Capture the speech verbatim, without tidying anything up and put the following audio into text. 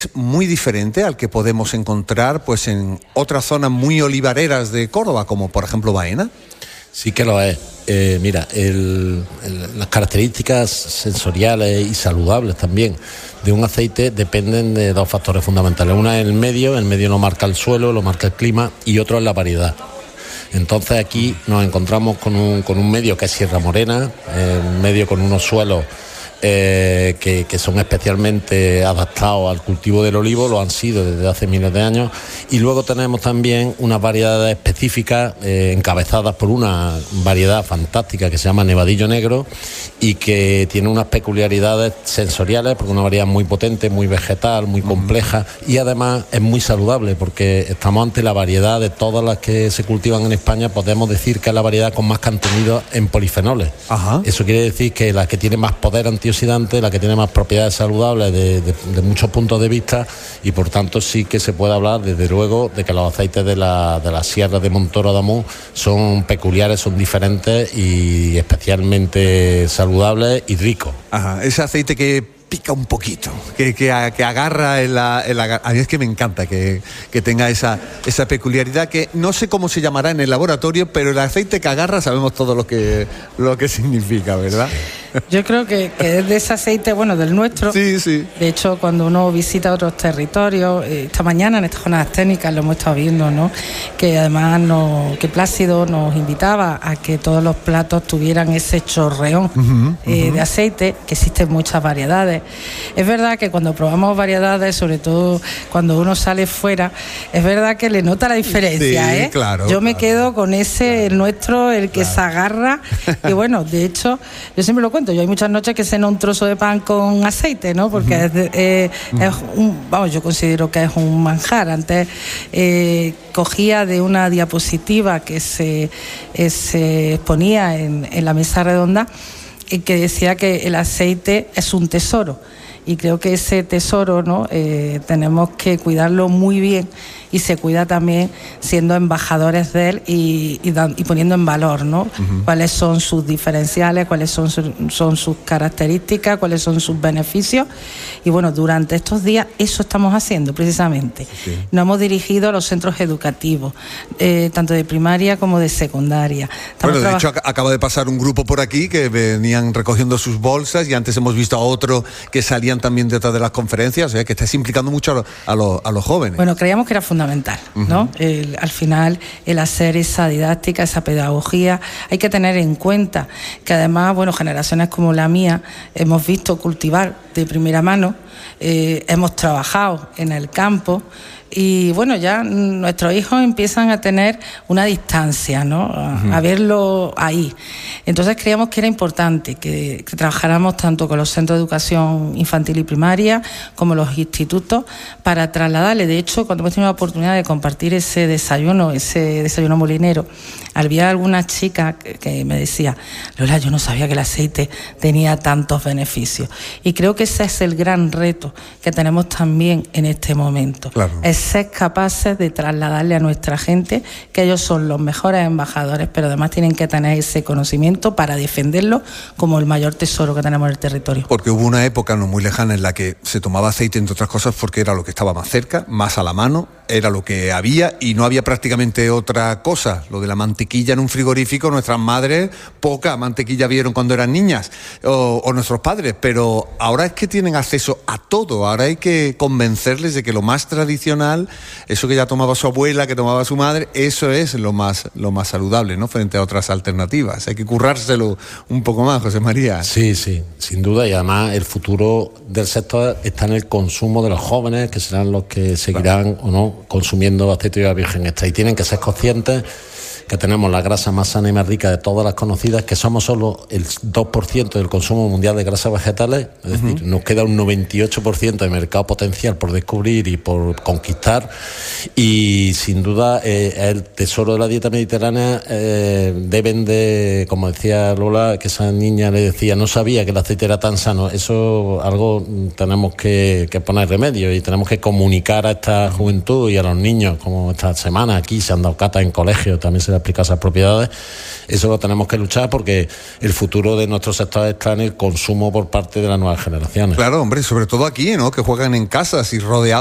muy diferente al que podemos encontrar pues en otras zonas muy olivareras de Córdoba, como por ejemplo Baena. Sí que lo es. Eh, mira, el, el, las características sensoriales y saludables también de un aceite dependen de dos factores fundamentales. Una es el medio, el medio lo marca el suelo, lo marca el clima, y otro es la variedad. Entonces aquí nos encontramos con un, con un medio que es Sierra Morena, eh, un medio con unos suelos Eh, que, que son especialmente adaptados al cultivo del olivo, lo han sido desde hace miles de años, y luego tenemos también unas variedades específicas eh, encabezadas por una variedad fantástica que se llama Nevadillo Negro y que tiene unas peculiaridades sensoriales porque es una variedad muy potente, muy vegetal, muy compleja, y además es muy saludable porque estamos ante la variedad de todas las que se cultivan en España. Podemos decir que es la variedad con más contenido en polifenoles. Ajá. Eso quiere decir que la que tiene más poder antioxidante, la que tiene más propiedades saludables de, de, de muchos puntos de vista, y por tanto sí que se puede hablar desde luego de que los aceites de la, de la Sierra de Montoro de Adamuz son peculiares, son diferentes y especialmente saludables y ricos. Ajá, ese aceite que pica un poquito, que, que, que agarra en la, en la... A mí es que me encanta que, que tenga esa, esa peculiaridad, que no sé cómo se llamará en el laboratorio, pero el aceite que agarra sabemos todo lo que, lo que significa, ¿verdad? Yo creo que, que es de ese aceite, bueno, del nuestro. Sí, sí. De hecho, cuando uno visita otros territorios, eh, esta mañana en estas jornadas técnicas lo hemos estado viendo, ¿no? Que además no, que Plácido nos invitaba a que todos los platos tuvieran ese chorreón uh-huh, eh, uh-huh. de aceite, que existen muchas variedades. Es verdad que cuando probamos variedades, sobre todo cuando uno sale fuera, es verdad que le nota la diferencia, sí, ¿eh? Claro, yo me claro, quedo con ese, claro, el nuestro, el que claro. se agarra, y bueno, de hecho, yo siempre lo cuento. Yo hay muchas noches que ceno un trozo de pan con aceite, ¿no? Porque uh-huh. es, de, eh, uh-huh. es un, vamos, yo considero que es un manjar. Antes eh, cogía de una diapositiva que se, eh, se exponía en, en la mesa redonda, y que decía que el aceite es un tesoro. Y creo que ese tesoro, ¿no? Eh, tenemos que cuidarlo muy bien, y se cuida también siendo embajadores de él y, y, dan, y poniendo en valor, ¿no? Uh-huh. Cuáles son sus diferenciales, cuáles son, su, son sus características, cuáles son sus beneficios. Y bueno, durante estos días eso estamos haciendo precisamente. Sí. Nos hemos dirigido a los centros educativos, eh, tanto de primaria como de secundaria. Estamos bueno, de traba- hecho acaba de pasar un grupo por aquí que venían recogiendo sus bolsas, y antes hemos visto a otro que salían también detrás de las conferencias, o sea, que estáis implicando mucho a, lo, a, lo, a los jóvenes. Bueno, creíamos que era fundamental, ¿no? Uh-huh. El, al final, el hacer esa didáctica, esa pedagogía, hay que tener en cuenta que además, bueno, generaciones como la mía hemos visto cultivar de primera mano, eh, hemos trabajado en el campo, y bueno, ya nuestros hijos empiezan a tener una distancia, ¿no? A, uh-huh. a verlo ahí. Entonces creíamos que era importante que, que trabajáramos tanto con los centros de educación infantil y primaria como los institutos para trasladarle. De hecho, cuando hemos tenido la oportunidad de compartir ese desayuno, ese desayuno molinero, había alguna chica que, que me decía: Lola, yo no sabía que el aceite tenía tantos beneficios. Y creo que ese es el gran reto que tenemos también en este momento. Claro. Es ser capaces de trasladarle a nuestra gente que ellos son los mejores embajadores, pero además tienen que tener ese conocimiento para defenderlo como el mayor tesoro que tenemos en el territorio. Porque hubo una época no muy lejana en la que se tomaba aceite, entre otras cosas, porque era lo que estaba más cerca, más a la mano, era lo que había, y no había prácticamente otra cosa. Lo de la mantequilla en un frigorífico, nuestras madres poca mantequilla vieron cuando eran niñas, o, o nuestros padres, pero ahora es que tienen acceso a todo. Ahora hay que convencerles de que lo más tradicional, eso que ya tomaba su abuela, que tomaba su madre, eso es lo más, lo más saludable, ¿no? Frente a otras alternativas. Hay que currárselo un poco más, José María. Sí, sí, sin duda, y además el futuro del sector está en el consumo de los jóvenes, que serán los que seguirán, claro, o no consumiendo aceite de oliva virgen extra, y tienen que ser conscientes que tenemos la grasa más sana y más rica de todas las conocidas, que somos solo el dos por ciento del consumo mundial de grasas vegetales, es uh-huh. decir, nos queda un noventa y ocho por ciento de mercado potencial por descubrir y por conquistar, y sin duda eh, el tesoro de la dieta mediterránea. Eh, deben de, como decía Lola, que esa niña le decía, no sabía que el aceite era tan sano. Eso algo tenemos que, que poner remedio, y tenemos que comunicar a esta juventud y a los niños, como esta semana aquí se han dado cata en colegios, también se le ha explicar esas propiedades. Eso lo tenemos que luchar porque el futuro de nuestro sector está en el consumo por parte de las nuevas generaciones. Claro, hombre, sobre todo aquí, ¿no? Que juegan en casas y rodeados